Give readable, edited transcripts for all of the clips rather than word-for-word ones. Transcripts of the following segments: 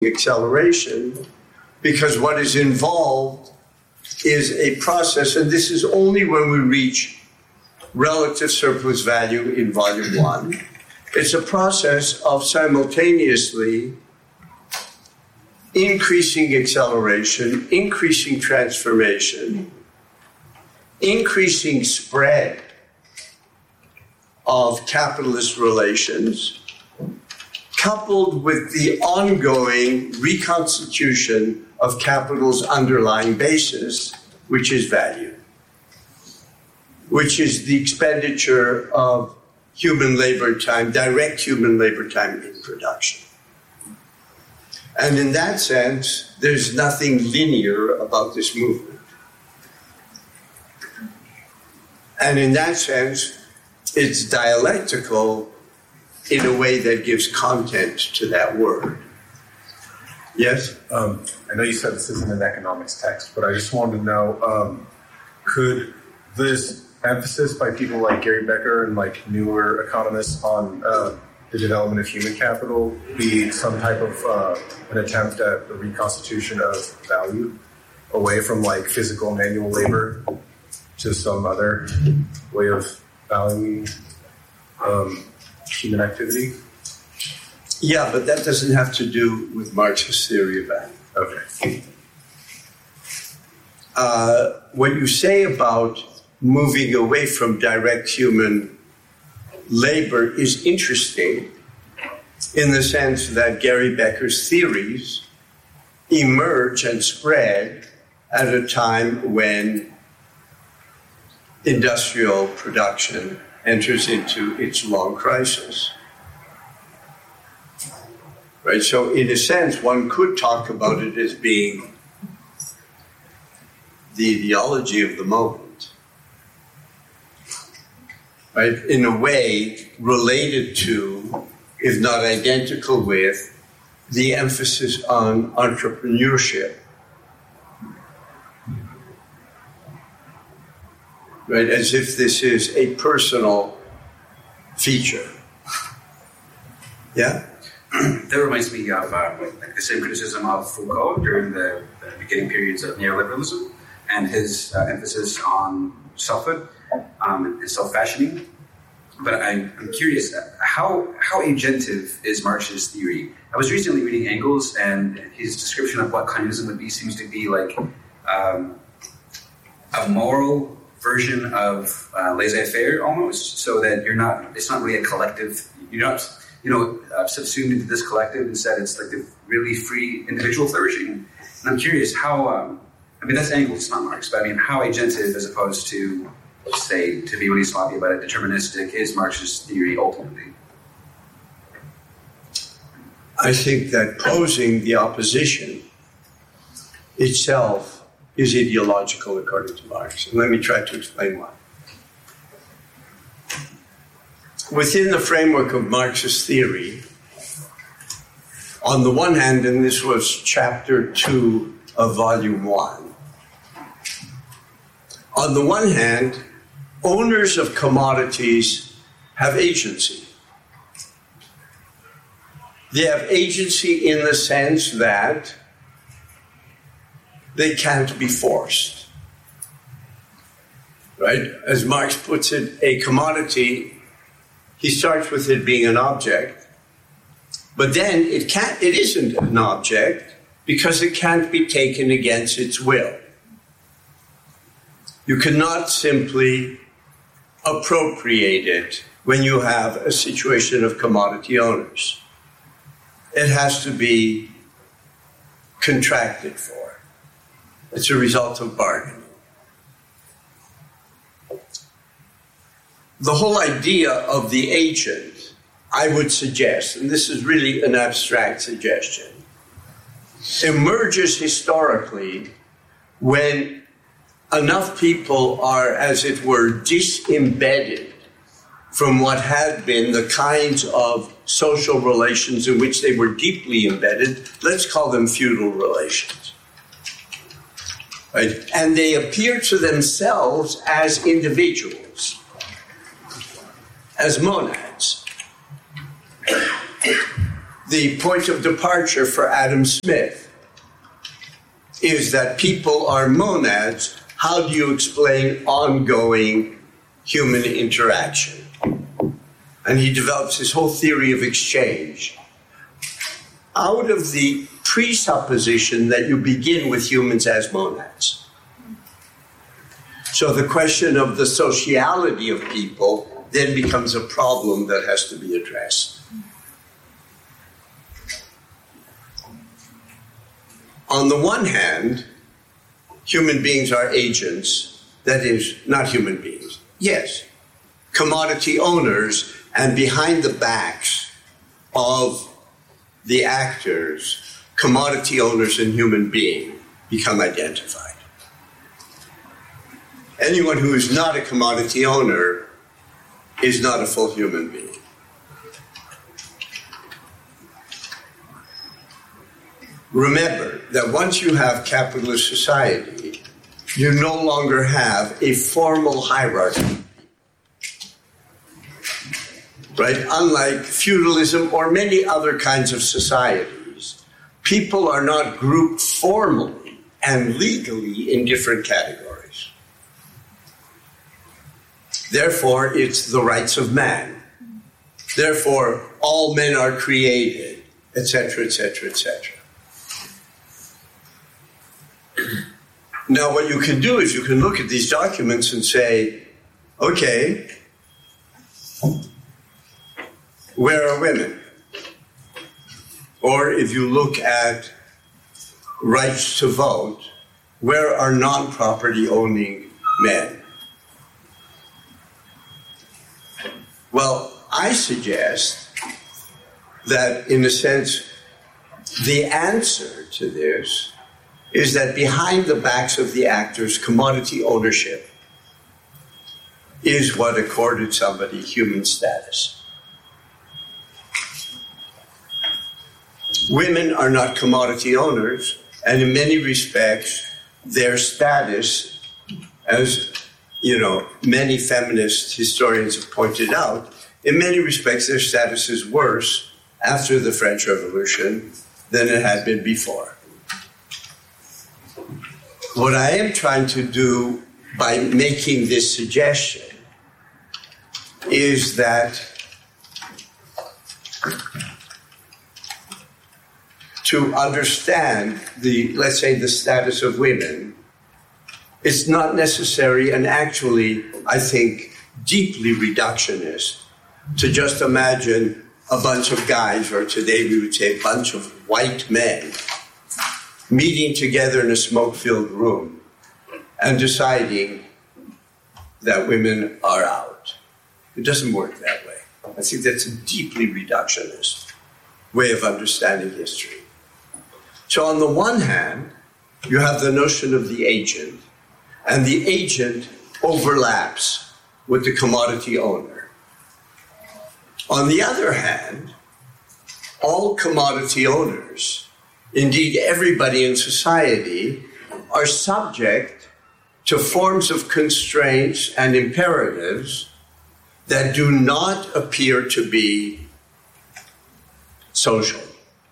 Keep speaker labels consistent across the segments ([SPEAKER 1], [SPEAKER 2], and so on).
[SPEAKER 1] acceleration, because what is involved is a process, and this is only when we reach relative surplus value in volume one. It's a process of simultaneously increasing acceleration, increasing transformation, increasing spread of capitalist relations, coupled with the ongoing reconstitution of capital's underlying basis, which is value, which is the expenditure of human labor time, direct human labor time in production. And in that sense, there's nothing linear about this movement. And in that sense, it's dialectical in a way that gives content to that word. Yes?
[SPEAKER 2] I know you said this isn't an economics text, but I just wanted to know, could this emphasis by people like Gary Becker and like newer economists on the development of human capital be some type of an attempt at the reconstitution of value away from like physical manual labor to some other way of valuing human activity?
[SPEAKER 1] Yeah, but that doesn't have to do with Marx's theory of value.
[SPEAKER 2] Okay.
[SPEAKER 1] What you say about moving away from direct human labor is interesting in the sense that Gary Becker's theories emerge and spread at a time when industrial production enters into its long crisis. Right? So in a sense, one could talk about it as being the ideology of the moment. Right? In a way related to, if not identical with, the emphasis on entrepreneurship. Right? As if this is a personal feature. Yeah?
[SPEAKER 3] That reminds me of like the same criticism of Foucault during the beginning periods of neoliberalism and his emphasis on selfhood and self-fashioning. But I'm curious, how agentive is Marx's theory? I was recently reading Engels, and his description of what communism would be seems to be like a moral version of laissez-faire almost, so that it's not really a collective, you're not subsumed into this collective. Instead, it's like the really free individual flourishing. And I'm curious how, that's Engels, not Marx, but how agentive as opposed to, say, to be really sloppy about it, deterministic is Marx's theory ultimately?
[SPEAKER 1] I think that posing the opposition itself is ideological according to Marx. And let me try to explain why. Within the framework of Marx's theory, on the one hand, and this was chapter 2 of volume 1, on the one hand, owners of commodities have agency. They have agency in the sense that they can't be forced. Right? As Marx puts it, a commodity, he starts with it being an object, but then it isn't an object because it can't be taken against its will. You cannot simply appropriate it when you have a situation of commodity owners. It has to be contracted for. It's a result of bargaining. The whole idea of the agent, I would suggest, and this is really an abstract suggestion, emerges historically when enough people are, as it were, disembedded from what had been the kinds of social relations in which they were deeply embedded. Let's call them feudal relations. Right? And they appear to themselves as individuals, as monads. the point of departure for Adam Smith is that people are monads. How do you explain ongoing human interaction? And he develops this whole theory of exchange out of the presupposition that you begin with humans as monads. So the question of the sociality of people then becomes a problem that has to be addressed. On the one hand, human beings are agents, that is, not human beings. Yes, commodity owners, and behind the backs of the actors, commodity owners and human being become identified. Anyone who is not a commodity owner is not a full human being. Remember that once you have capitalist society, you no longer have a formal hierarchy. Right? Unlike feudalism or many other kinds of societies, people are not grouped formally and legally in different categories. Therefore, it's the rights of man. Therefore, all men are created, etc., etc., etc. Now, what you can do is you can look at these documents and say, okay, where are women? Or if you look at rights to vote, where are non-property owning men? Well, I suggest that, in a sense, the answer to this is that behind the backs of the actors, commodity ownership is what accorded somebody human status. Women are not commodity owners, and in many respects, their status, as many feminist historians have pointed out, in many respects, their status is worse after the French Revolution than it had been before. What I am trying to do by making this suggestion is that to understand let's say, the status of women, it's not necessary and actually, I think, deeply reductionist to just imagine a bunch of guys, or today we would say a bunch of white men, meeting together in a smoke-filled room and deciding that women are out. It doesn't work that way. I think that's a deeply reductionist way of understanding history. So on the one hand, you have the notion of the agent, and the agent overlaps with the commodity owner. On the other hand, all commodity owners, indeed everybody in society, are subject to forms of constraints and imperatives that do not appear to be social.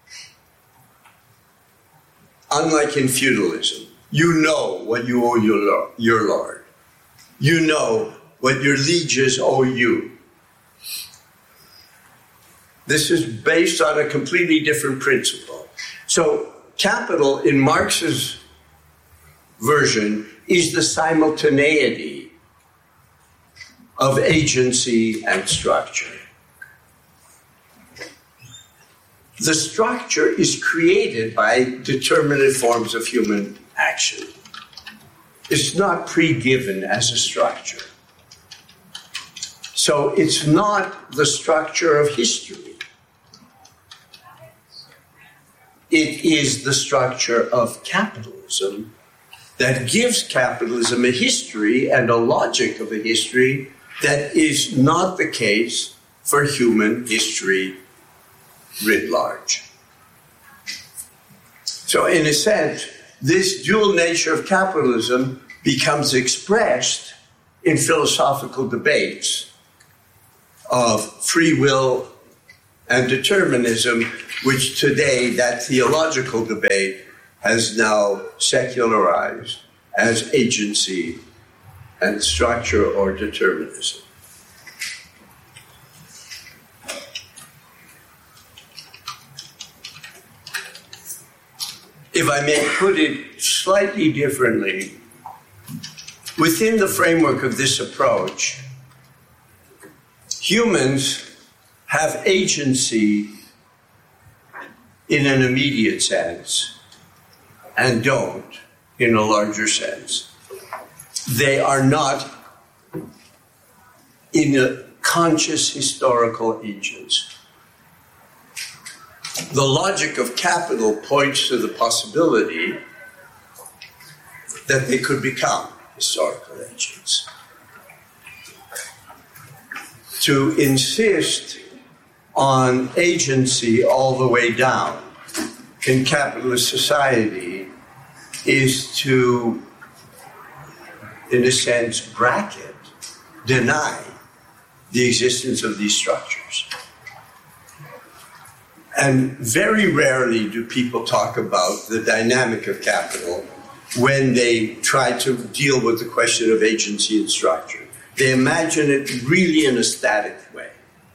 [SPEAKER 1] Unlike in feudalism, you know what you owe your lord. You know what your lieges owe you. This is based on a completely different principle. So capital, in Marx's version, is the simultaneity of agency and structure. The structure is created by determinate forms of human action. It's not pre-given as a structure. So it's not the structure of history. It is the structure of capitalism that gives capitalism a history and a logic of a history that is not the case for human history writ large. So in a sense, this dual nature of capitalism becomes expressed in philosophical debates of free will and determinism which today that theological debate has now secularized as agency and structure or determinism. If I may put it slightly differently, within the framework of this approach, humans have agency in an immediate sense and don't in a larger sense. They are not in a conscious historical agents. The logic of capital points to the possibility that they could become historical agents. To insist on agency all the way down in capitalist society is to, in a sense, bracket, deny the existence of these structures. And very rarely do people talk about the dynamic of capital when they try to deal with the question of agency and structure. They imagine it really in a static way.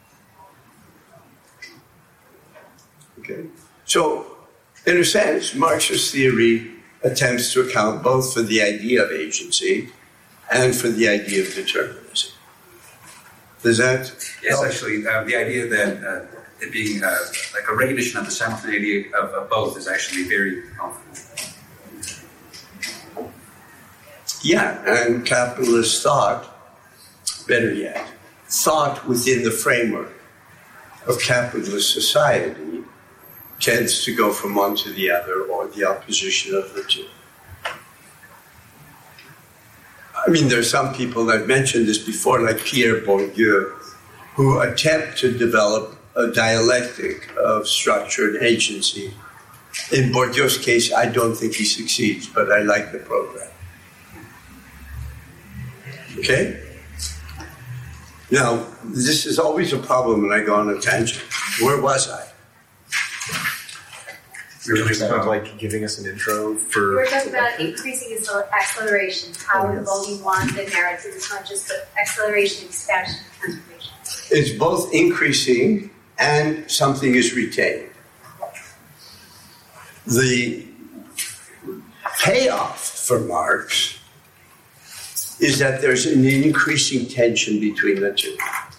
[SPEAKER 1] Okay? So, in a sense, Marxist theory attempts to account both for the idea of agency and for the idea of determinism. Does that?
[SPEAKER 3] Yes, actually, the idea that it being like a recognition of the simultaneity of both is actually very helpful.
[SPEAKER 1] Yeah, and capitalist thought, better yet, thought within the framework of capitalist society tends to go from one to the other or the opposition of the two. I mean, there are some people, I've mentioned this before, like Pierre Bourdieu, who attempt to develop a dialectic of structure and agency. In Bourdieu's case, I don't think he succeeds, but I like the program. Okay? Now, this is always a problem when I go on a tangent. Where was I?
[SPEAKER 2] You're just kind of like giving us an intro for...
[SPEAKER 4] We're talking about increasing acceleration, how in volume 1 the narrative is not just the acceleration, expansion, transformation.
[SPEAKER 1] It's both increasing and something is retained. The payoff for Marx is that there's an increasing tension between the two.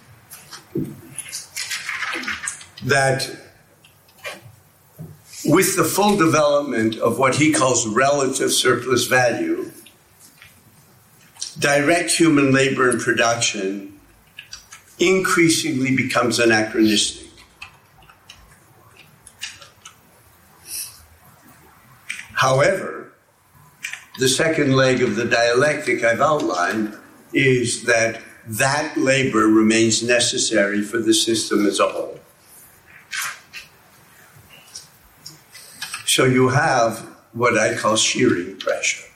[SPEAKER 1] That with the full development of what he calls relative surplus value, direct human labor and production increasingly becomes anachronistic. However, the second leg of the dialectic I've outlined is that that labor remains necessary for the system as a whole. So you have what I call shearing pressure.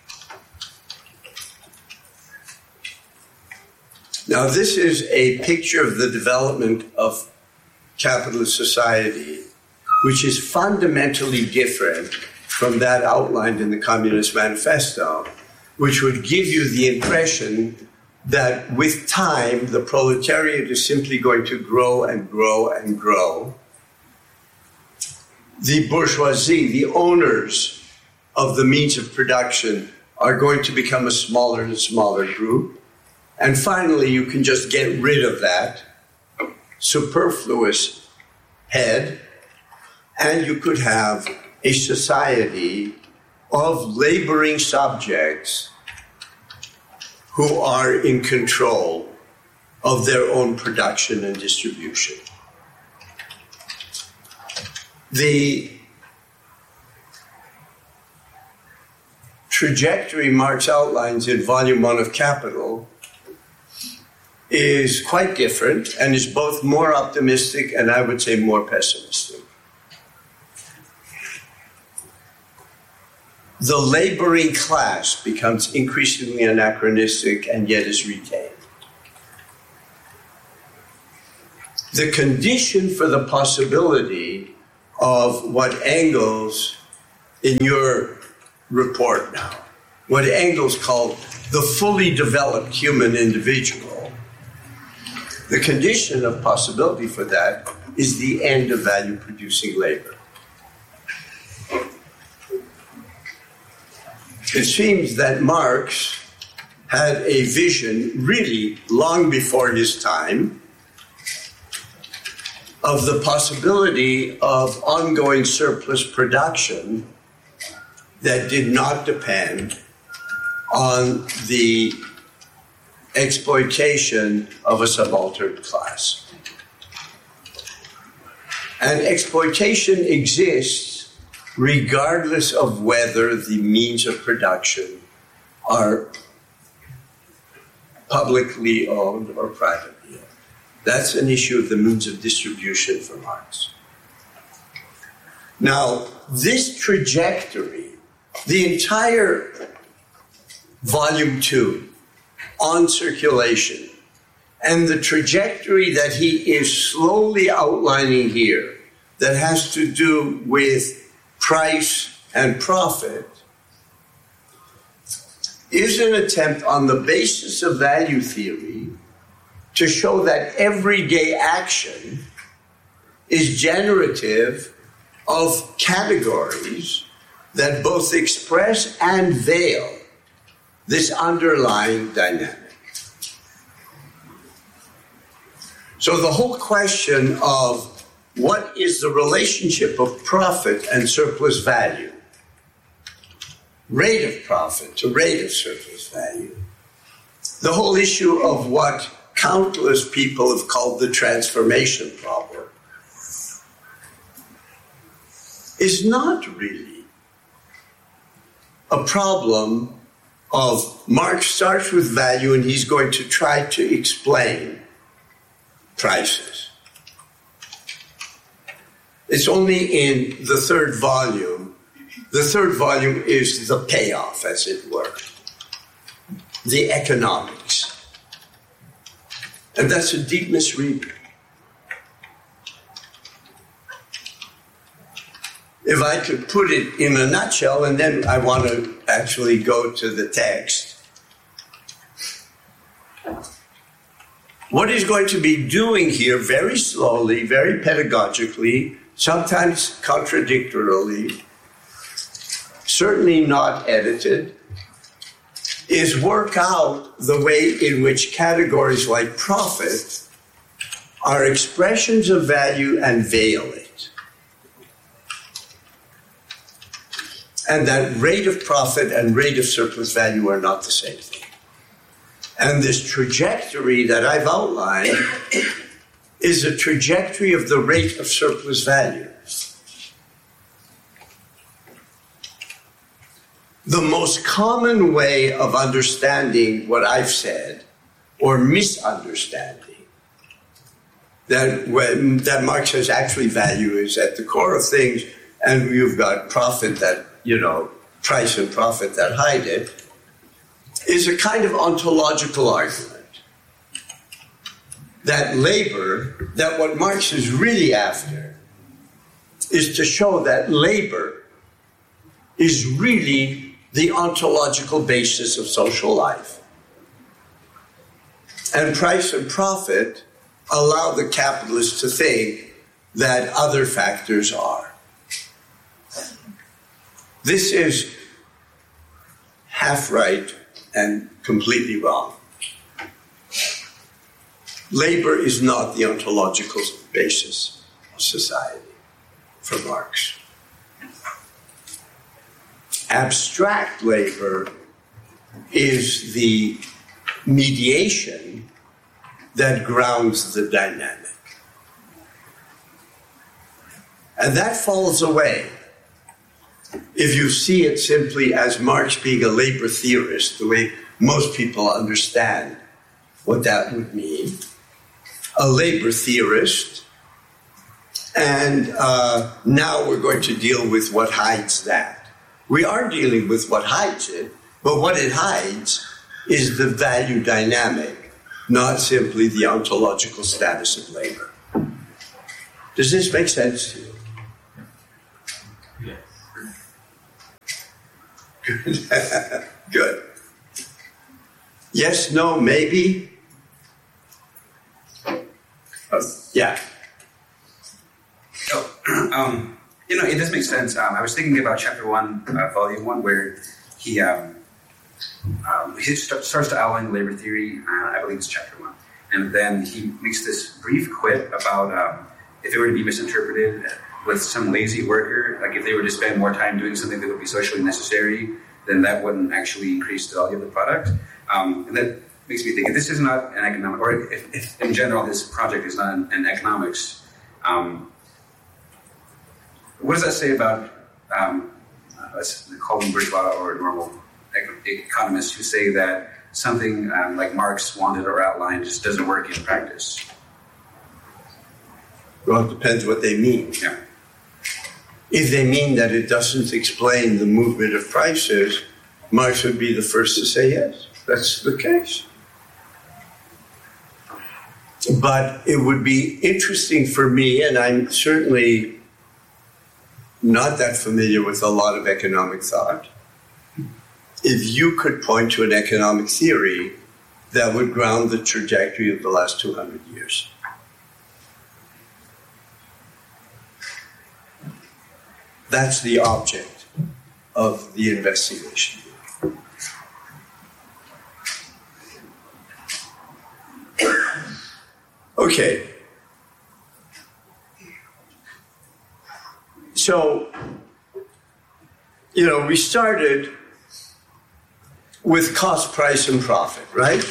[SPEAKER 1] Now, this is a picture of the development of capitalist society, which is fundamentally different from that outlined in the Communist Manifesto, which would give you the impression that with time, the proletariat is simply going to grow and grow and grow. The bourgeoisie, the owners of the means of production, are going to become a smaller and smaller group. And finally, you can just get rid of that superfluous head, and you could have a society of laboring subjects who are in control of their own production and distribution. The trajectory Marx outlines in Volume 1 of Capital is quite different and is both more optimistic and I would say more pessimistic. The laboring class becomes increasingly anachronistic and yet is retained. The condition for the possibility of what Engels, in your report now, what Engels called the fully developed human individual, the condition of possibility for that is the end of value-producing labor. It seems that Marx had a vision really long before his time of the possibility of ongoing surplus production that did not depend on the exploitation of a subaltern class. And exploitation exists regardless of whether the means of production are publicly owned or privately owned. That's an issue of the means of distribution for Marx. Now, this trajectory, the entire volume 2 on circulation, and the trajectory that he is slowly outlining here that has to do with price and profit is an attempt on the basis of value theory to show that everyday action is generative of categories that both express and veil this underlying dynamic. So the whole question of what is the relationship of profit and surplus value, rate of profit to rate of surplus value, the whole issue of what countless people have called the transformation problem, is not really a problem of Marx starts with value and he's going to try to explain prices. It's only in the third volume. The third volume is the payoff, as it were, the economics. And that's a deep misreading. If I could put it in a nutshell, and then I want to actually go to the text. What he's going to be doing here very slowly, very pedagogically, sometimes contradictorily, certainly not edited, is work out the way in which categories like profit are expressions of value and veil it. And that rate of profit and rate of surplus value are not the same thing. And this trajectory that I've outlined is a trajectory of the rate of surplus value. The most common way of understanding what I've said, or misunderstanding, that Marx says actually value is at the core of things, and you've got profit that, price and profit that hide it, is a kind of ontological argument. That labor, that what Marx is really after, is to show that labor is really the ontological basis of social life. And price and profit allow the capitalist to think that other factors are. This is half right and completely wrong. Labor is not the ontological basis of society for Marx. Abstract labor is the mediation that grounds the dynamic. And that falls away if you see it simply as Marx being a labor theorist, the way most people understand what that would mean. A labor theorist, and now we're going to deal with what hides that. We are dealing with what hides it, but what it hides is the value dynamic, not simply the ontological status of labor. Does this make sense to you? Good. Yes, no, maybe? Yeah.
[SPEAKER 3] Oh, it does make sense. I was thinking about chapter 1, volume 1, where he starts to outline labor theory. I believe it's chapter 1. And then he makes this brief quip about if it were to be misinterpreted with some lazy worker, like if they were to spend more time doing something that would be socially necessary, then that wouldn't actually increase the value of the product. And that makes me think, if this is not an economic, or if in general this project is not an economics, what does that say about, let's call them bourgeois or normal economists who say that something like Marx wanted or outlined just doesn't work in practice?
[SPEAKER 1] Well, it depends what they mean.
[SPEAKER 3] Yeah.
[SPEAKER 1] If they mean that it doesn't explain the movement of prices, Marx would be the first to say yes, that's the case. But it would be interesting for me, and I'm certainly not that familiar with a lot of economic thought, if you could point to an economic theory that would ground the trajectory of the last 200 years. That's the object of the investigation. Okay. So, we started with cost, price, and profit, right?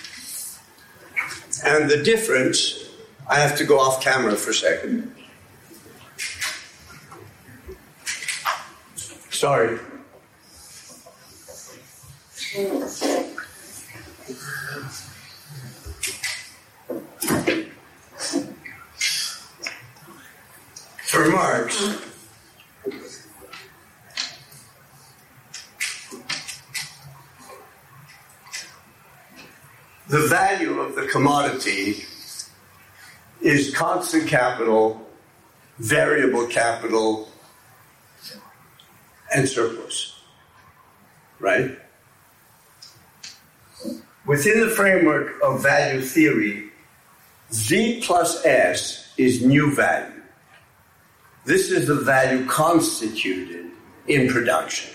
[SPEAKER 1] And the difference, I have to go off camera for a second. Sorry. For Marx, the value of the commodity is constant capital, variable capital, and surplus, right? Within the framework of value theory, V plus S is new value. This is the value constituted in production.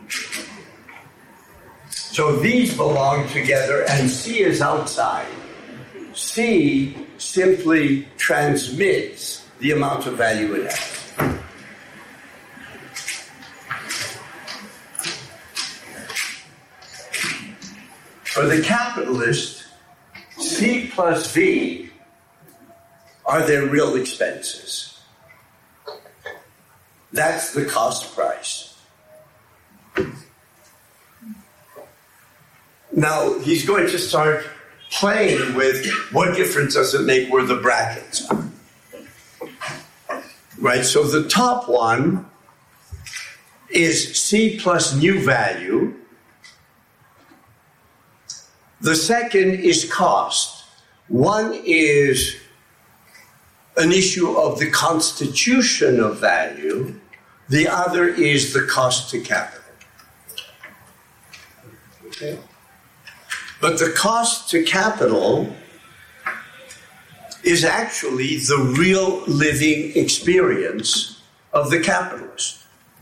[SPEAKER 1] So these belong together, and C is outside. C simply transmits the amount of value it has. For the capitalist, C plus V are their real expenses. That's the cost price. Now, he's going to start playing with what difference does it make where the brackets are. Right, so the top one is C plus new value. The second is cost. One is an issue of the constitution of value. The other is the cost to capital. Okay. But the cost to capital is actually the real living experience of the capitalist.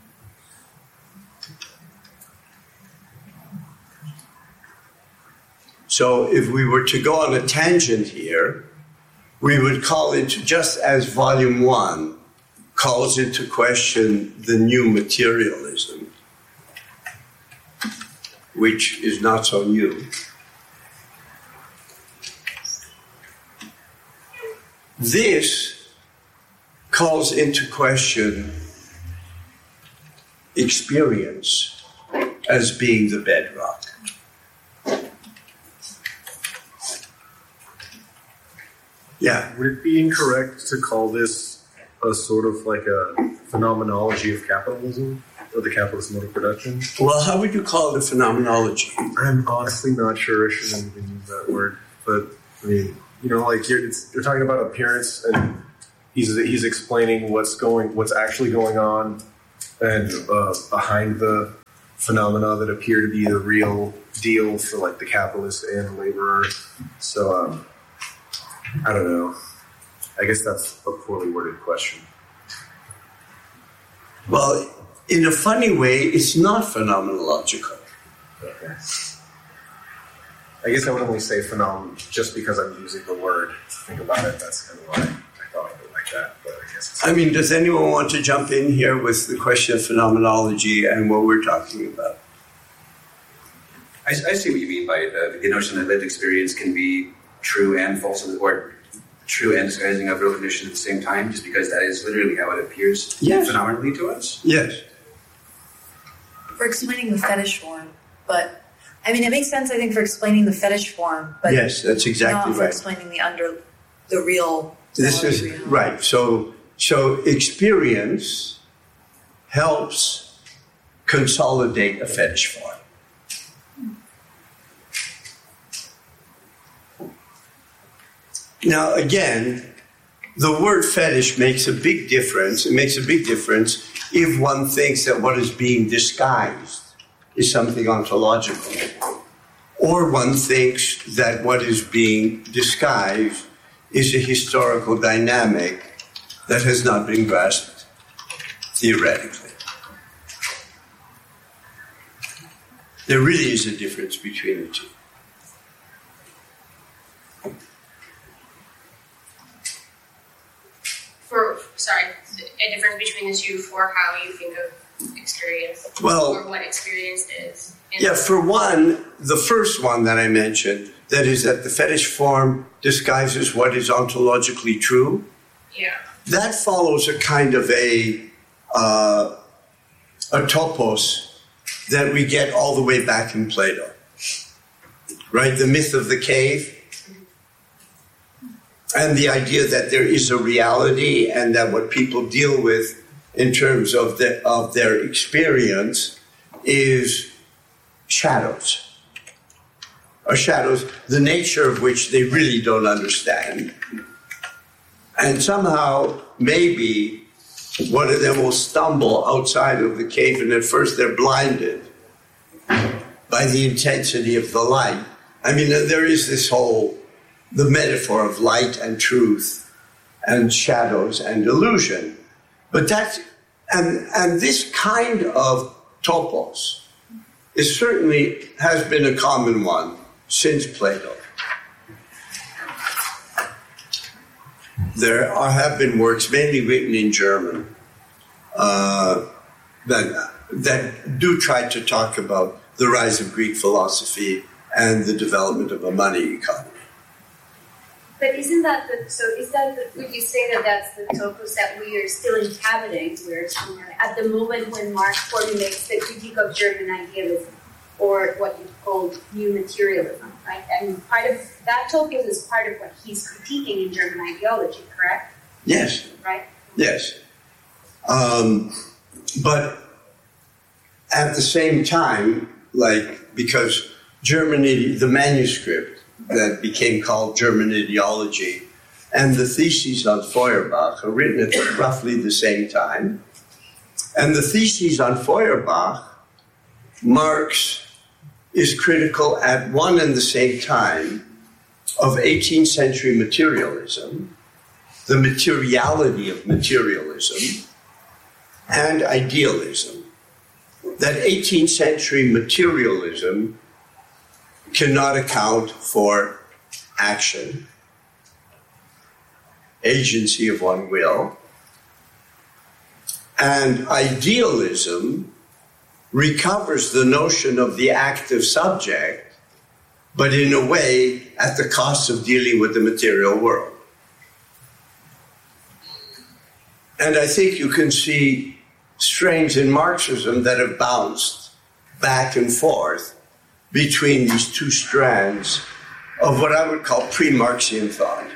[SPEAKER 1] So if we were to go on a tangent here, we would call it, just as Volume 1 calls into question the new materialism, which is not so new. This calls into question experience as being the bedrock. Yeah.
[SPEAKER 2] Would it be incorrect to call this a sort of like a phenomenology of capitalism, or the capitalist mode of production?
[SPEAKER 1] Well, how would you call it a phenomenology?
[SPEAKER 2] I'm honestly not sure. I shouldn't even use that word. But, I mean, like you're talking about appearance, and he's explaining what's actually going on and behind the phenomena that appear to be the real deal for like the capitalist and the laborer. So I don't know. I guess that's a poorly worded question.
[SPEAKER 1] Well, in a funny way, it's not phenomenological.
[SPEAKER 2] Okay. I guess I would only say phenomenon just because I'm using the word. Think about it. That's kind of why I thought of it like that. But I guess
[SPEAKER 1] I mean, does anyone want to jump in here with the question of phenomenology and what we're talking about?
[SPEAKER 3] I see what you mean by the notion that lived experience can be true and false, or true and disguising of real condition at the same time, just because that is literally how it appears phenomenally to us.
[SPEAKER 1] Yes.
[SPEAKER 5] For explaining the fetish form, but I mean, it makes sense, I think, for explaining the fetish form, but
[SPEAKER 1] yes, that's exactly
[SPEAKER 5] not for
[SPEAKER 1] right.
[SPEAKER 5] explaining the real.
[SPEAKER 1] This is
[SPEAKER 5] reality.
[SPEAKER 1] right. So experience helps consolidate a fetish form. Now, again, the word fetish makes a big difference. It makes a big difference if one thinks that what is being disguised is something ontological, or one thinks that what is being disguised is a historical dynamic that has not been grasped theoretically. There really is a difference between the two.
[SPEAKER 6] A difference between the two for how you think of experience,
[SPEAKER 1] Well,
[SPEAKER 6] or what experience is.
[SPEAKER 1] Yeah, for one, the first one that I mentioned, that is that the fetish form disguises what is ontologically true.
[SPEAKER 6] Yeah.
[SPEAKER 1] That follows a kind of a topos that we get all the way back in Plato, right? The myth of the cave, and the idea that there is a reality and that what people deal with in terms of their experience is shadows. Or shadows, the nature of which they really don't understand. And somehow, maybe, one of them will stumble outside of the cave, and at first they're blinded by the intensity of the light. I mean, there is this whole, the metaphor of light and truth and shadows and illusion. But that's, and this kind of topos is certainly has been a common one since Plato. There have been works, mainly written in German, that do try to talk about the rise of Greek philosophy and the development of a money economy.
[SPEAKER 4] But would you say that that's the topos that we are still inhabiting? We're at the moment when Marx formulates the critique of German idealism, or what you call new materialism, right? And part of that topos is part of what he's critiquing in German ideology, correct?
[SPEAKER 1] Yes.
[SPEAKER 4] Right?
[SPEAKER 1] Yes. But at the same time, because the manuscript that became called German Ideology and the theses on Feuerbach are written at roughly the same time. And the theses on Feuerbach, Marx is critical at one and the same time of 18th century materialism, the materiality of materialism, and idealism. That 18th century materialism cannot account for action, agency of one will, and idealism recovers the notion of the active subject, but in a way at the cost of dealing with the material world. And I think you can see strains in Marxism that have bounced back and forth between these two strands of what I would call pre-Marxian thought.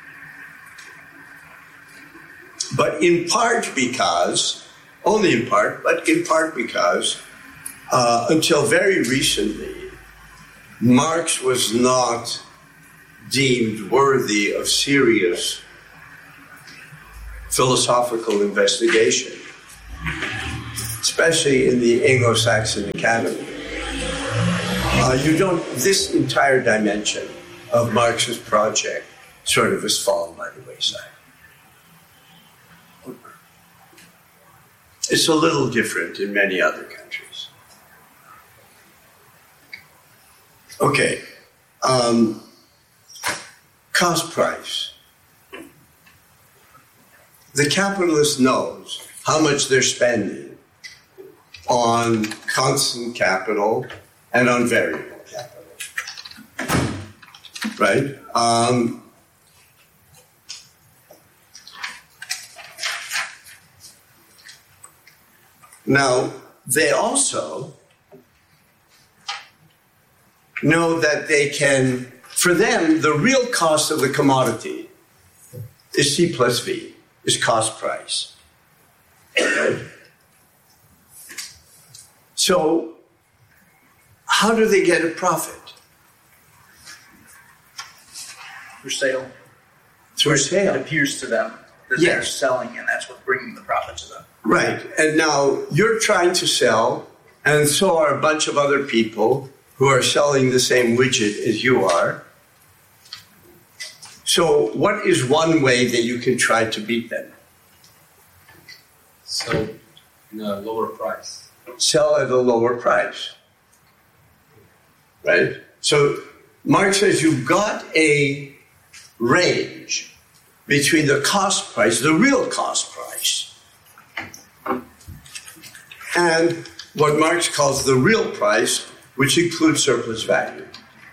[SPEAKER 1] But in part because, only in part, but in part because, until very recently, Marx was not deemed worthy of serious philosophical investigation. It's especially in the Anglo-Saxon Academy, this entire dimension of Marx's project sort of has fallen by the wayside. It's a little different in many other countries. Okay, cost price. The capitalist knows how much they're spending on constant capital and on variable capital, right? Now, they also know that they can, for them, the real cost of the commodity is C plus V, is cost price. Right? So, how do they get a profit?
[SPEAKER 7] Through sale.
[SPEAKER 1] Through sale.
[SPEAKER 7] It appears to them that
[SPEAKER 1] Yes.
[SPEAKER 7] they're selling, and that's what's bringing the profit to them.
[SPEAKER 1] Right. And now you're trying to sell, and so are a bunch of other people who are selling the same widget as you are. So, what is one way that you can try to beat them?
[SPEAKER 8] So, in a lower price.
[SPEAKER 1] Sell at a lower price. Right? So, Marx says you've got a range between the cost price, the real cost price, and what Marx calls the real price, which includes surplus value.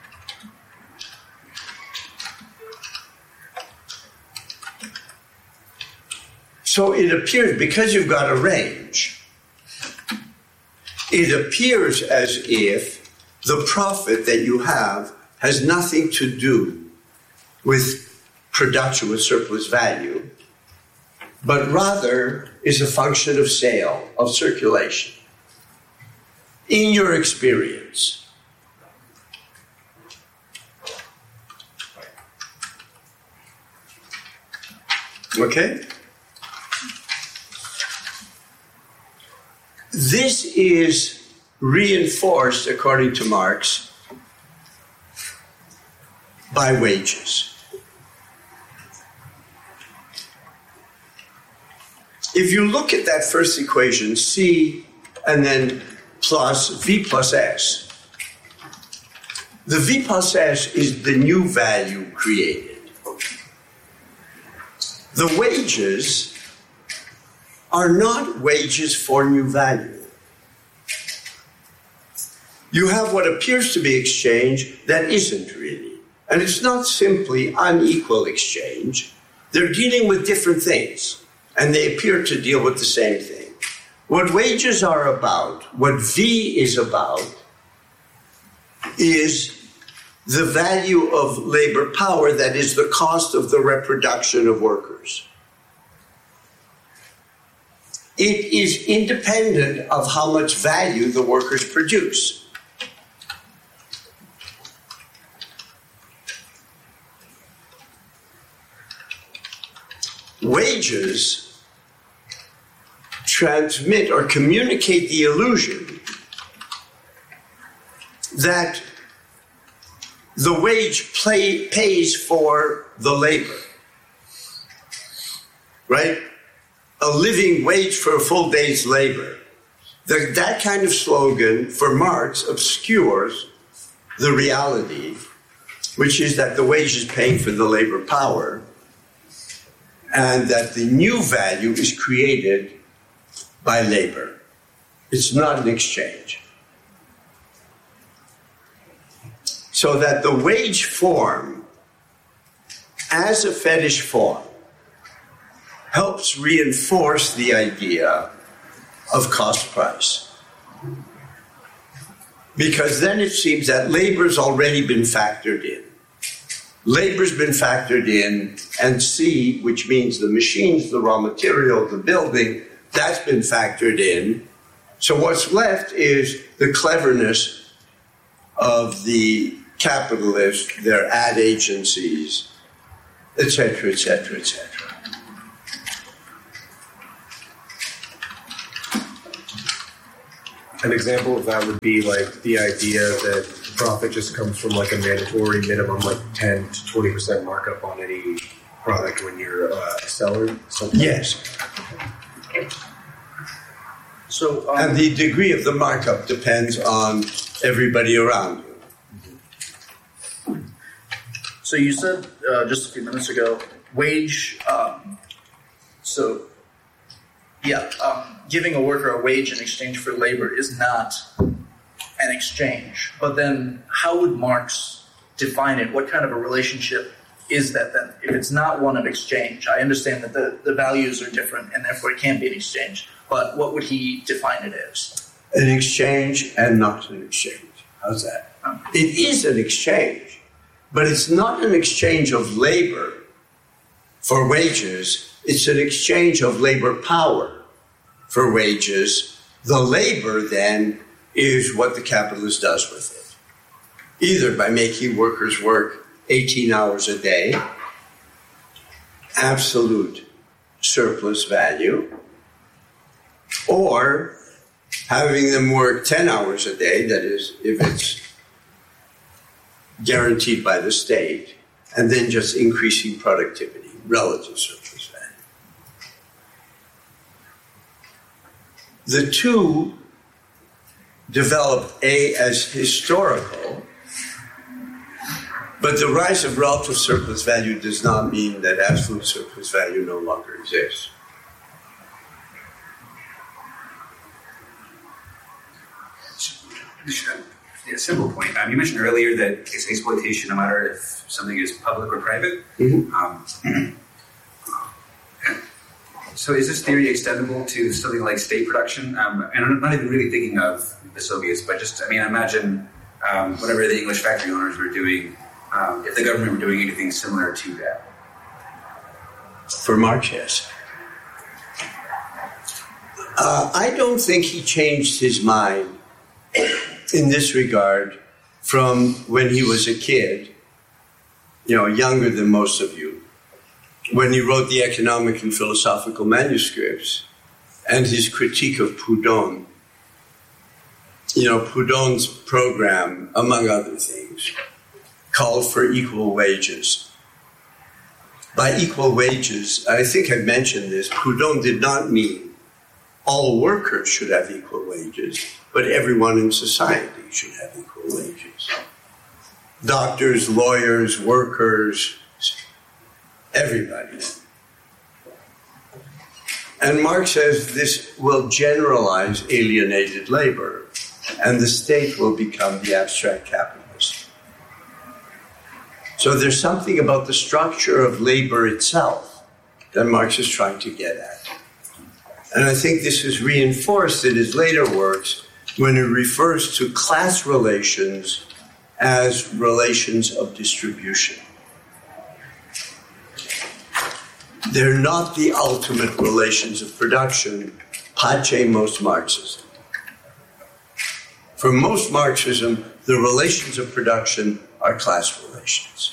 [SPEAKER 1] So it appears, because you've got a range, it appears as if the profit that you have has nothing to do with production with surplus value, but rather is a function of sale, of circulation. In your experience, okay? This is reinforced, according to Marx, by wages. If you look at that first equation, C and then plus V plus S, the V plus S is the new value created. The wages are not wages for new value. You have what appears to be exchange that isn't really. And it's not simply unequal exchange. They're dealing with different things, and they appear to deal with the same thing. What wages are about, what V is about, is the value of labor power, that is the cost of the reproduction of workers. It is independent of how much value the workers produce. Wages transmit or communicate the illusion that the wage pays for the labor, right? A living wage for a full day's labor. That kind of slogan for Marx obscures the reality, which is that the wage is paying for the labor power, and that the new value is created by labor. It's not an exchange. So that the wage form, as a fetish form, helps reinforce the idea of cost price. Because then it seems that labor's already been factored in. Labor's been factored in, and C, which means the machines, the raw material, the building, that's been factored in. So what's left is the cleverness of the capitalists, their ad agencies, etc., etc., etc.
[SPEAKER 2] An example of that would be like the idea that profit just comes from like a mandatory minimum, like 10 to 20% markup on any product when you're a seller.
[SPEAKER 1] Yes.
[SPEAKER 7] So,
[SPEAKER 1] And the degree of the markup depends on everybody around you.
[SPEAKER 7] so you said just a few minutes ago, wage. Giving a worker a wage in exchange for labor is not an exchange. But then, how would Marx define it? What kind of a relationship is that then? If it's not one of exchange, I understand that the values are different and therefore it can't be an exchange. But what would he define it as?
[SPEAKER 1] An exchange and not an exchange. How's that? It is an exchange, but it's not an exchange of labor for wages. It's an exchange of labor power for wages. The labor then is what the capitalist does with it, either by making workers work 18 hours a day, absolute surplus value, or having them work 10 hours a day, that is, if it's guaranteed by the state, and then just increasing productivity, relative surplus value. The two develop as historical, but the rise of relative surplus value does not mean that absolute surplus value no longer exists.
[SPEAKER 3] A simple point. You mentioned earlier that it's exploitation no matter if something is public or private.
[SPEAKER 1] Mm-hmm.
[SPEAKER 3] So is this theory extendable to something like state production? And I'm not even really thinking of the Soviets, but just, I imagine whatever the English factory owners were doing, if the government were doing anything similar to that.
[SPEAKER 1] For Marx, yes. I don't think he changed his mind in this regard from when he was a kid, younger than most of you, when he wrote the economic and philosophical manuscripts and his critique of Proudhon. Proudhon's program, among other things, called for equal wages. By equal wages, I think I've mentioned this, Proudhon did not mean all workers should have equal wages, but everyone in society should have equal wages. Doctors, lawyers, workers, everybody. And Marx says this will generalize alienated labor, and the state will become the abstract capitalist. So there's something about the structure of labor itself that Marx is trying to get at. And I think this is reinforced in his later works when he refers to class relations as relations of distribution. They're not the ultimate relations of production, pace most Marxism. For most Marxism, the relations of production are class relations.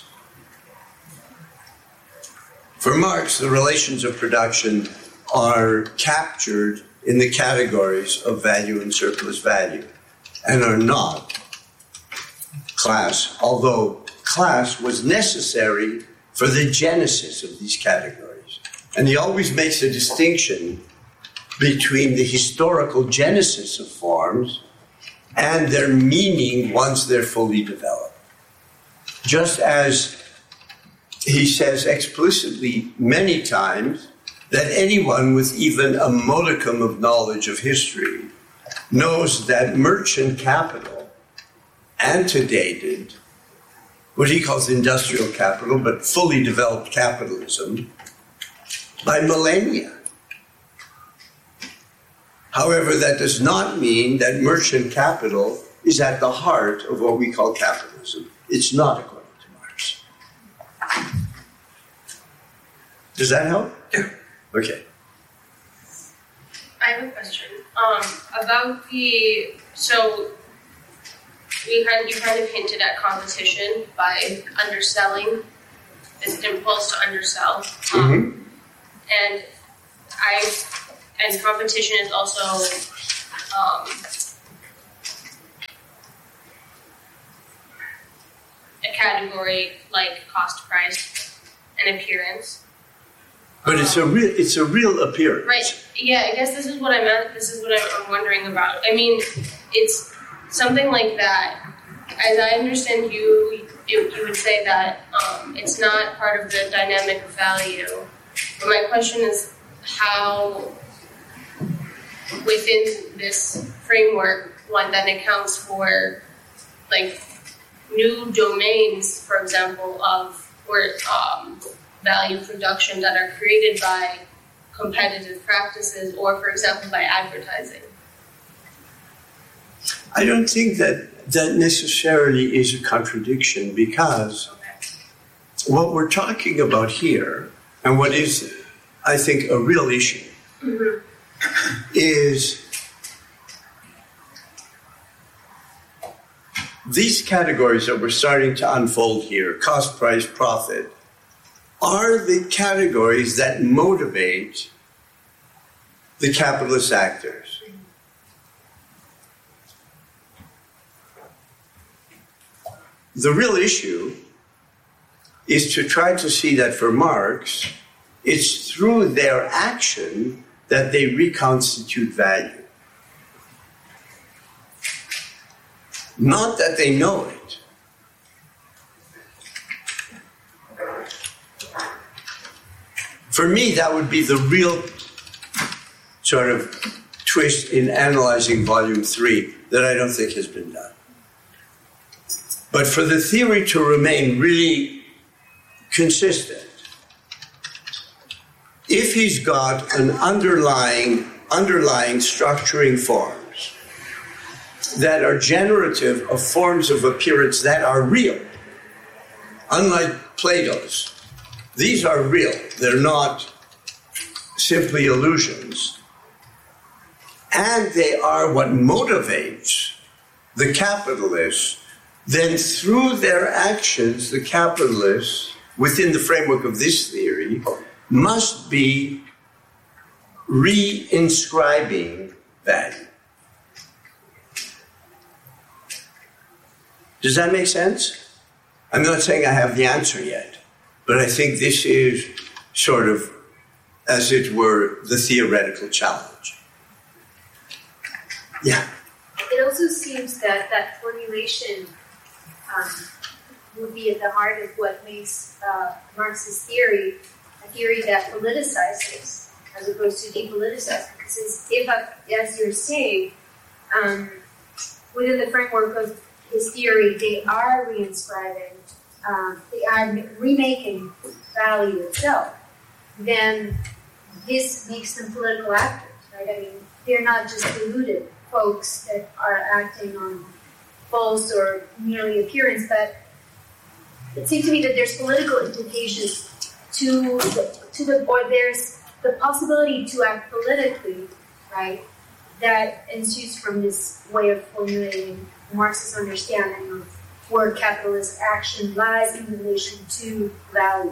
[SPEAKER 1] For Marx, the relations of production are captured in the categories of value and surplus value and are not class, although class was necessary for the genesis of these categories. And he always makes a distinction between the historical genesis of forms and their meaning once they're fully developed. Just as he says explicitly many times that anyone with even a modicum of knowledge of history knows that merchant capital antedated what he calls industrial capital, but fully developed capitalism, by millennia. However, that does not mean that merchant capital is at the heart of what we call capitalism. It's not, according to Marx. Does that help?
[SPEAKER 3] Yeah.
[SPEAKER 1] Okay.
[SPEAKER 6] I have a question about so you kind of hinted at competition by underselling, this impulse to undersell, and competition is also category like cost, price, and appearance.
[SPEAKER 1] But it's a real appearance.
[SPEAKER 6] Right. Yeah, I guess this is what I'm at. This is what I'm wondering about. I mean, it's something like that. As I understand you would say that it's not part of the dynamic value. But my question is how, within this framework, one then accounts for like new domains, for example, of or value production that are created by competitive practices or, for example, by advertising.
[SPEAKER 1] I don't think that necessarily is a contradiction, because what we're talking about here, and what is, I think, a real issue, is these categories that we're starting to unfold here, cost, price, profit, are the categories that motivate the capitalist actors. The real issue is to try to see that for Marx, it's through their action that they reconstitute value. Not that they know it. For me, that would be the real sort of twist in analyzing Volume 3 that I don't think has been done. But for the theory to remain really consistent, if he's got an underlying structuring forms that are generative of forms of appearance that are real, unlike Plato's, these are real. They're not simply illusions. And they are what motivates the capitalists. Then through their actions, the capitalists, within the framework of this theory, must be reinscribing value. Does that make sense? I'm not saying I have the answer yet, but I think this is sort of, as it were, the theoretical challenge. Yeah.
[SPEAKER 4] It also seems that that formulation would be at the heart of what makes Marx's theory a theory that politicizes as opposed to depoliticizes. Because if, as you're saying, within the framework of his theory, they are reinscribing, they are remaking value itself, then this makes them political actors, right? I mean, they're not just deluded folks that are acting on false or merely appearance, but it seems to me that there's political implications to the or there's the possibility to act politically, right? That ensues from this way of formulating Marx's understanding of where capitalist action lies in relation to value.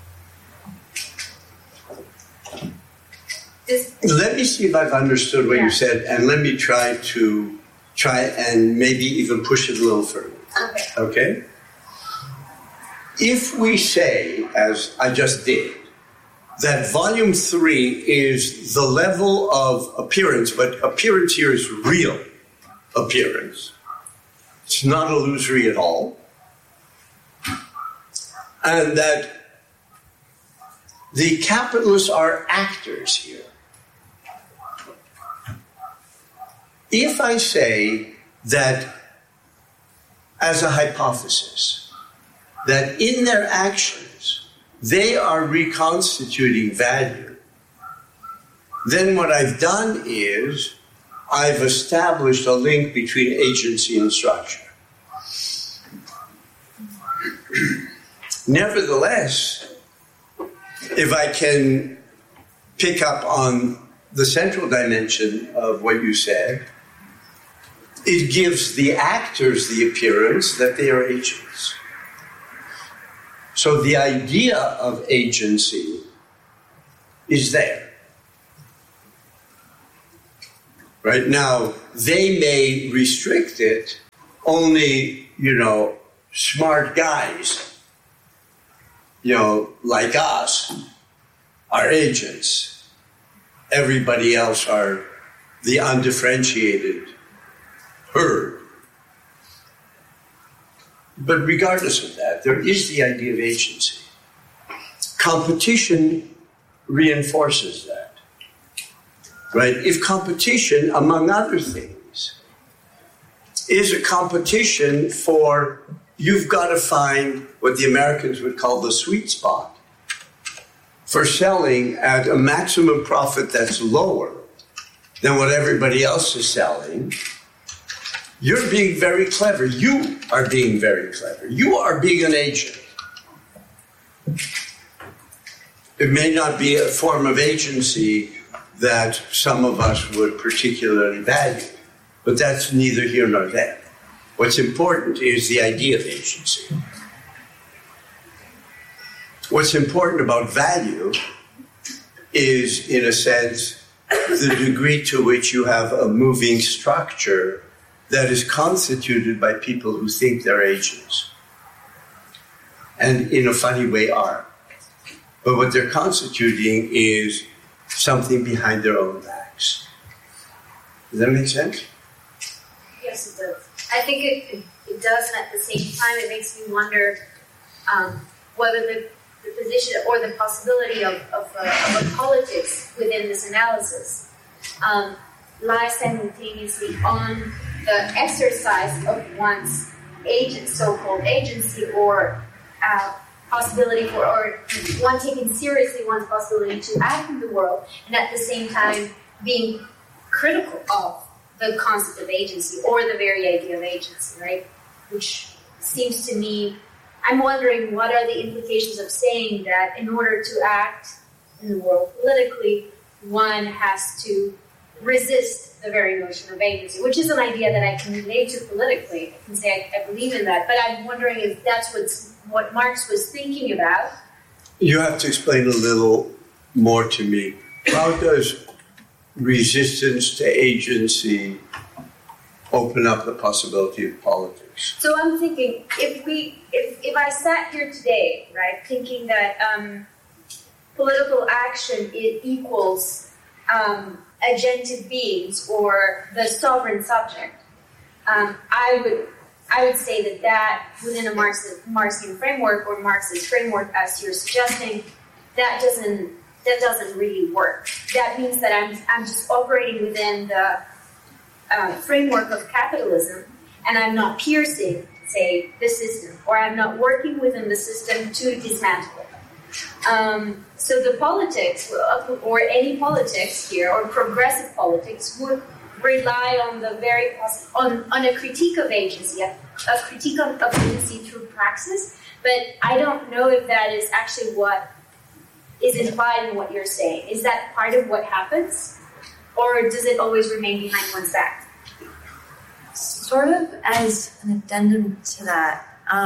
[SPEAKER 1] Let me see if I've understood what you said, and let me try and maybe even push it a little further. Okay? If we say, as I just did, that Volume 3 is the level of appearance, but appearance here is real appearance. It's not illusory at all. And that the capitalists are actors here. If I say that, as a hypothesis, that in their actions they are reconstituting value, then what I've done is I've established a link between agency and structure. Nevertheless, if I can pick up on the central dimension of what you said, it gives the actors the appearance that they are agents. So the idea of agency is there. Right now, they may restrict it only, smart guys, like us, are agents. Everybody else are the undifferentiated herd. But regardless of that, there is the idea of agency. Competition reinforces that, right? If competition, among other things, is a competition for, you've got to find what the Americans would call the sweet spot for selling at a maximum profit that's lower than what everybody else is selling, you're being very clever. You are being very clever. You are being an agent. It may not be a form of agency that some of us would particularly value, but that's neither here nor there. What's important is the idea of agency. What's important about value is, in a sense, the degree to which you have a moving structure that is constituted by people who think they're agents, and in a funny way are. But what they're constituting is something behind their own backs. Does that make sense?
[SPEAKER 4] Yes, it does. I think it does, and at the same time, it makes me wonder whether the position or the possibility of a politics within this analysis lies simultaneously on the exercise of one's so-called agency, or possibility for, or one taking seriously one's possibility to act in the world, and at the same time being critical of the concept of agency or the very idea of agency, right? Which seems to me, I'm wondering what are the implications of saying that in order to act in the world politically, one has to resist the very notion of agency, which is an idea that I can relate to politically. I can say I believe in that, but I'm wondering if that's what Marx was thinking about.
[SPEAKER 1] You have to explain a little more to me. How does resistance to agency open up the possibility of politics?
[SPEAKER 4] So I'm thinking, if I sat here today, right, thinking that political action equals agentive beings or the sovereign subject, I would say that within a Marxian framework, or Marxist framework, as you're suggesting, that doesn't really work. That means that I'm just operating within the framework of capitalism, and I'm not piercing, say, the system, or I'm not working within the system to dismantle it. So the politics, or any politics here, or progressive politics, would rely on the on a critique of agency, a critique of agency through praxis. But I don't know if that is actually what is implied in what you're saying. Is that part of what happens, or does it always remain behind one's back?
[SPEAKER 5] Sort of as an addendum to that,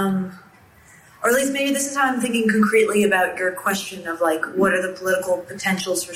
[SPEAKER 5] or at least maybe this is how I'm thinking concretely about your question of like, what are the political potentials for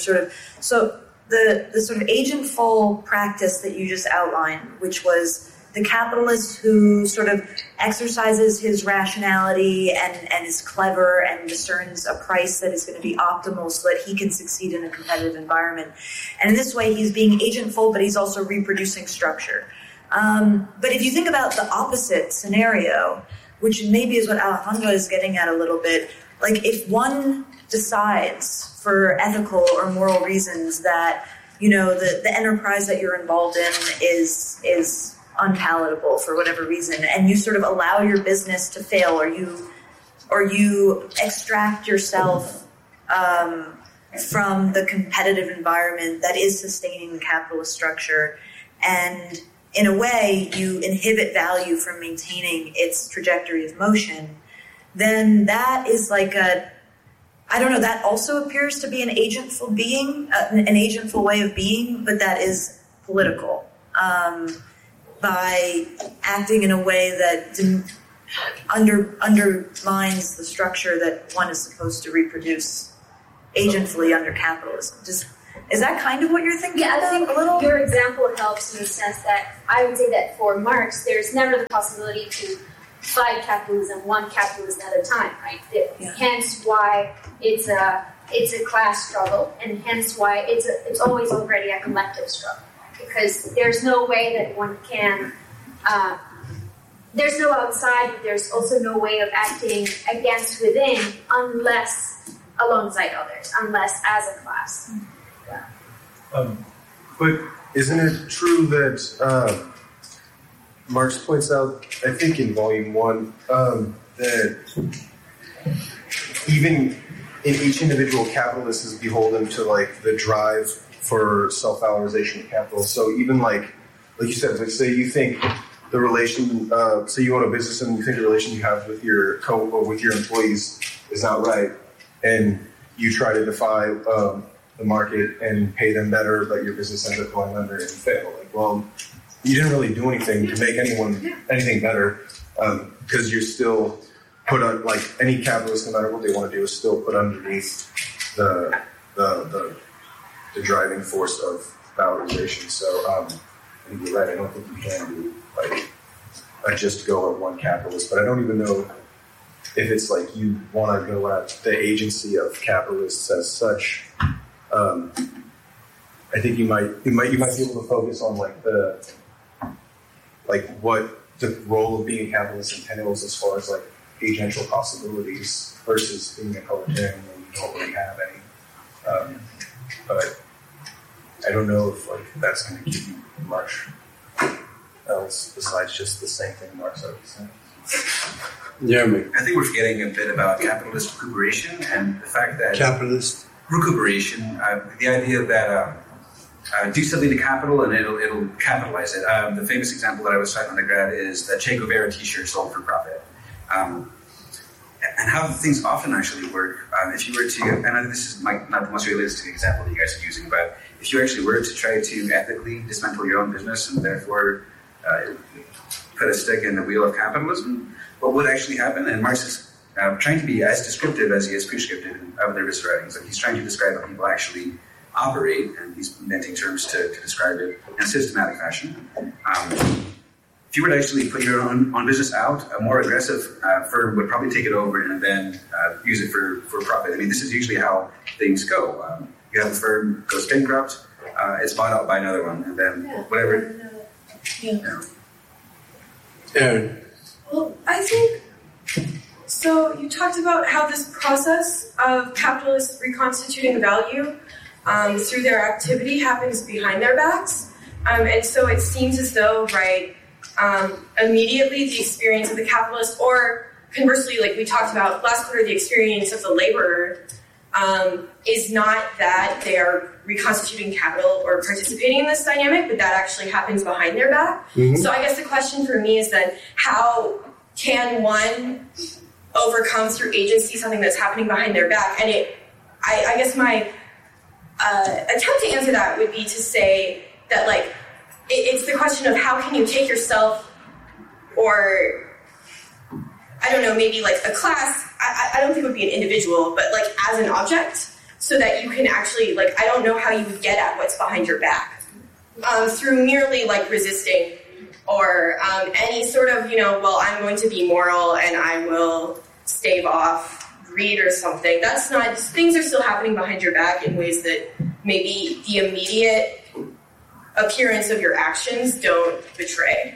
[SPEAKER 5] the sort of agentful practice that you just outlined, which was the capitalist who sort of exercises his rationality and is clever and discerns a price that is going to be optimal so that he can succeed in a competitive environment. And in this way, he's being agentful, but he's also reproducing structure. But if you think about the opposite scenario, which maybe is what Alejandro is getting at a little bit, like if one decides for ethical or moral reasons that, the enterprise that you're involved in is unpalatable for whatever reason, and you sort of allow your business to fail, or you extract yourself from the competitive environment that is sustaining the capitalist structure, and in a way you inhibit value from maintaining its trajectory of motion, then that is like that also appears to be an agentful being, an agentful way of being, but that is political. By acting in a way that undermines the structure that one is supposed to reproduce agentfully under capitalism. Is that kind of what you're thinking?
[SPEAKER 4] Yeah, I think your example helps in the sense that I would say that for Marx, there's never the possibility to fight capitalism one capitalist at a time, right?
[SPEAKER 5] Yeah.
[SPEAKER 4] Hence why it's a class struggle, and hence why it's always already a collective struggle, because there's no way that one can. There's no outside, but there's also no way of acting against within unless alongside others, unless as a class. Yeah.
[SPEAKER 2] But isn't it true that Marx points out, I think in Volume 1, that even in each individual capitalist is beholden to like the drive for self-valorization of capital. So even like you said, like say you think the relation, say you own a business and you think the relation you have with your with your employees is not right, and you try to defy the market and pay them better, but your business ends up going under and fail. Like, well, you didn't really do anything to make anything better, because you're still put on, like any capitalist, no matter what they want to do, is still put underneath the driving force of valorization. So I think you're right. I don't think you can do like just go at one capitalist, but I don't even know if it's like you want to go at the agency of capitalists as such. I think you might be able to focus on what the role of being a capitalist entails as far as like agential possibilities versus being a proletarian where you don't really have any. But I don't know if like that's going to give you much else besides just the same thing Marx already said.
[SPEAKER 1] Jeremy.
[SPEAKER 3] I think we're forgetting a bit about capitalist recuperation and the fact that
[SPEAKER 1] Capitalist
[SPEAKER 3] recuperation, the idea that do something to capital and it'll capitalize it. The famous example that I was citing undergrad is the Che Guevara T-shirt sold for profit. And how things often actually work. If you were to, and I think this is not the most realistic example that you guys are using, but if you actually were to try to ethically dismantle your own business and therefore put a stick in the wheel of capitalism, what would actually happen? And Marx is trying to be as descriptive as he is prescriptive in other of his writings. Like he's trying to describe how people actually operate, and he's inventing terms to describe it in a systematic fashion. If you were to actually put your own business out, a more aggressive firm would probably take it over and then use it for profit. I mean, this is usually how things go. You have a firm goes bankrupt, it's bought out by another one, and then whatever.
[SPEAKER 5] Yeah.
[SPEAKER 1] Aaron.
[SPEAKER 9] Well, I think, so you talked about how this process of capitalists reconstituting value through their activity happens behind their backs. And so it seems as though, right, immediately the experience of the capitalist, or conversely, like we talked about last quarter, the experience of the laborer is not that they are reconstituting capital or participating in this dynamic, but that actually happens behind their back. Mm-hmm. So I guess the question for me is then, how can one overcome through agency something that's happening behind their back? And I guess my attempt to answer that would be to say that, like, it's the question of how can you take yourself, or I don't know, maybe like a class, I don't think it would be an individual, but like as an object, so that you can actually, like, I don't know how you would get at what's behind your back through merely like resisting or any sort of, well, I'm going to be moral and I will stave off greed or something. That's not, things are still happening behind your back in ways that maybe the immediate appearance of your actions don't betray.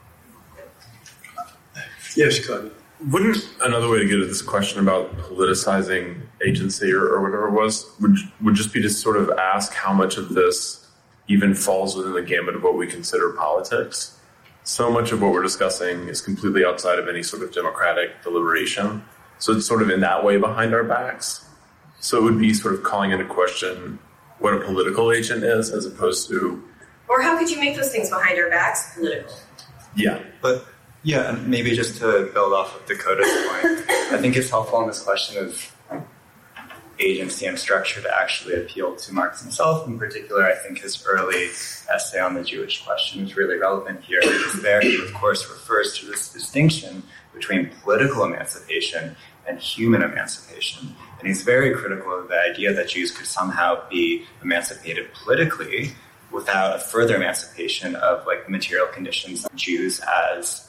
[SPEAKER 1] Yes, Claudia.
[SPEAKER 10] Wouldn't another way to get at this question about politicizing agency or whatever it was would just be to sort of ask how much of this even falls within the gamut of what we consider politics? So much of what we're discussing is completely outside of any sort of democratic deliberation. So it's sort of in that way behind our backs. So it would be sort of calling into question what a political agent is as opposed to...
[SPEAKER 9] Or how could you make those things behind our backs political?
[SPEAKER 10] Yeah.
[SPEAKER 11] But yeah, and maybe just to build off of Dakota's point, I think it's helpful in this question of agency and structure to actually appeal to Marx himself. In particular, I think his early essay on the Jewish question is really relevant here, because there he, of course, refers to this distinction between political emancipation and human emancipation. And he's very critical of the idea that Jews could somehow be emancipated politically without a further emancipation of like the material conditions of Jews as